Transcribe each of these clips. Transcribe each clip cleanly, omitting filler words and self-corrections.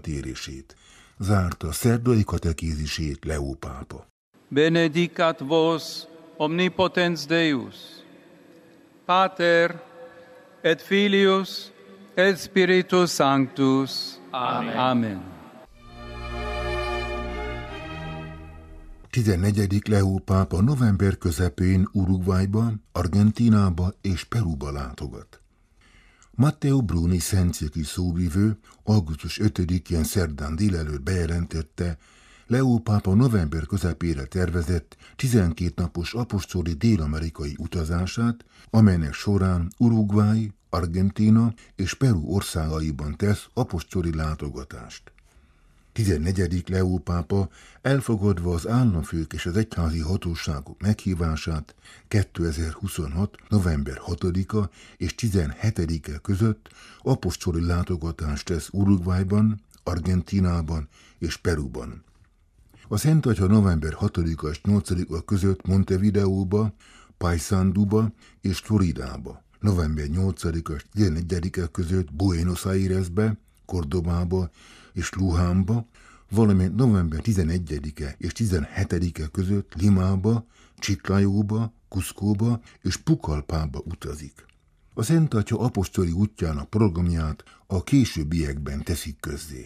visszatérését. Zárta szerdai katekézisét Leó pápa. Benedicat vos omnipotens Deus, Pater et Filius et Spiritus Sanctus. Amen. Amen. 14. Leó pápa november közepén Uruguayba, Argentínába és Peruba látogat. Matteo Bruni szentszéki szóvivő augusztus 5-én szerdán délelőtt bejelentette, Leó pápa november közepére tervezett 12 napos apostoli dél-amerikai utazását, amelynek során Uruguay, Argentína és Peru országaiban tesz apostoli látogatást. 14. Leó pápa elfogadva az államfők és az egyházi hatóságok meghívását 2026. november 6-a és 17-e között apostoli látogatást tesz Uruguayban, Argentínában és Peruban. A Szent Atya november 6-a és 8-a között Montevideóba, Paysandúba és Floridába, november 8-a és 11-e között Buenos Airesbe, Cordobába és Lujánba, valamint november 11-e és 17-e között Limába, Chiclayoba, Cuscóba és Pucallpába utazik. A Szent Atya apostoli útjának programját a későbbiekben teszik közzé.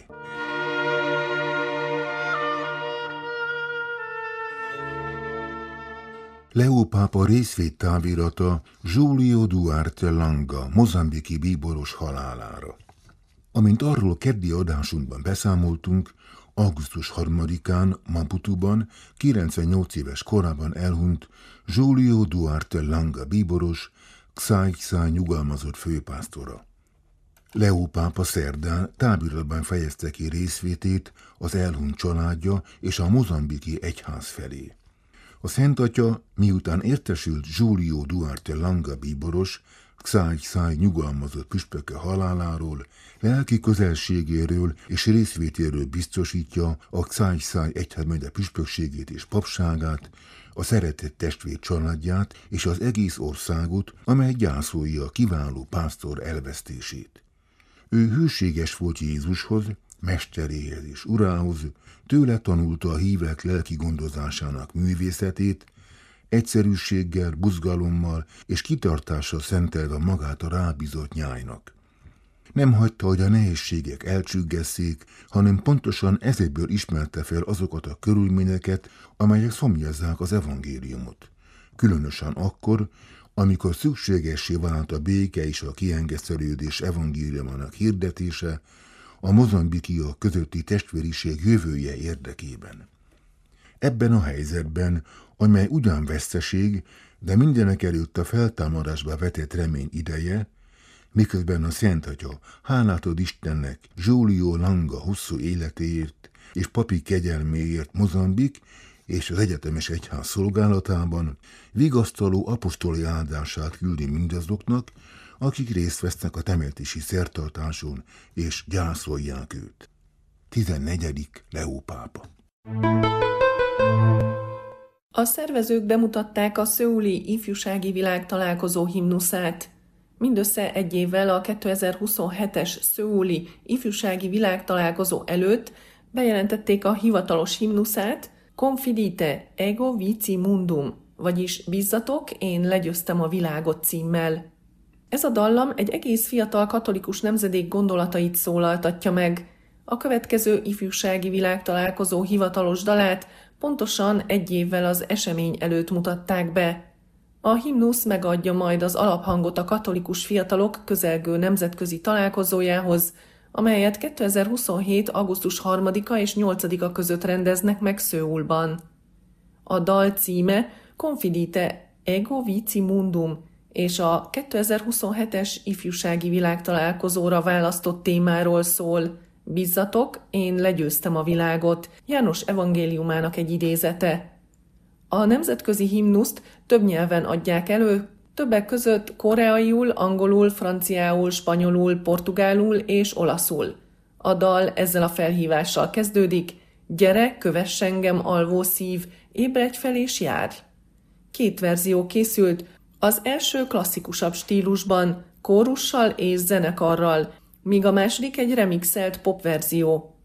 Leó pápa részvédtávirata Júlio Duarte Langa, mozambiki bíboros halálára. Amint arról keddi adásunkban beszámoltunk, augusztus 3-án Maputuban 98 éves korában elhunyt Júlio Duarte Langa bíboros, Xai nyugalmazott főpásztora. Leó pápa szerdán táviratban fejezte ki részvétét az elhunyt családja és a mozambiki egyház felé. A Szent Atya, miután értesült Júlio Duarte Langa bíboros, Xai nyugalmazott püspöke haláláról, lelki közelségéről és részvétéről biztosítja a Xai egyházmegye püspökségét és papságát, a szeretett testvér családját és az egész országot, amely gyászolja a kiváló pásztor elvesztését. Ő hűséges volt Jézushoz, mesteréhez és urához, tőle tanulta a hívek lelki gondozásának művészetét, egyszerűséggel, buzgalommal és kitartással szentelve magát a rábízott nyájnak. Nem hagyta, hogy a nehézségek elcsüggesszék, hanem pontosan ezekből ismerte fel azokat a körülményeket, amelyek szomjazzák az evangéliumot. Különösen akkor, amikor szükségessé vált a béke és a kiengesztelődés evangéliumának hirdetése, a mozambikiak közötti testvériség jövője érdekében. Ebben a helyzetben, amely ugyan veszteség, de mindenek előtt a feltámadásba vetett remény ideje, miközben a Szent Atya hálát ad Istennek Júlio Langa hosszú életéért és papi kegyelméért Mozambik és az egyetemes egyház szolgálatában, vigasztaló apostoli áldását küldi mindazoknak, akik részt vesznek a temetési szertartáson és gyászolják őt. 14. Leó pápa. A szervezők bemutatták a szöuli ifjúsági világtalálkozó himnuszát. Mindössze egy évvel a 2027-es szöuli ifjúsági világtalálkozó előtt bejelentették a hivatalos himnuszát, Confidite ego vici mundum, vagyis Bízzatok, én legyőztem a világot címmel. Ez a dallam egy egész fiatal katolikus nemzedék gondolatait szólaltatja meg. A következő ifjúsági világtalálkozó hivatalos dalát pontosan egy évvel az esemény előtt mutatták be. A himnusz megadja majd az alaphangot a katolikus fiatalok közelgő nemzetközi találkozójához, amelyet 2027. augusztus 3-a és 8-a között rendeznek meg Szöulban. A dal címe Confidite ego vici mundum, és a 2027-es ifjúsági világtalálkozóra választott témáról szól. Bízzatok, én legyőztem a világot, János evangéliumának egy idézete. A nemzetközi himnuszt több nyelven adják elő, többek között koreaiul, angolul, franciául, spanyolul, portugálul és olaszul. A dal ezzel a felhívással kezdődik: gyere, kövess engem, alvó szív, ébredj fel és járj! 2 verzió készült, az első klasszikusabb stílusban, kórussal és zenekarral, míg a második egy remixelt popverzió.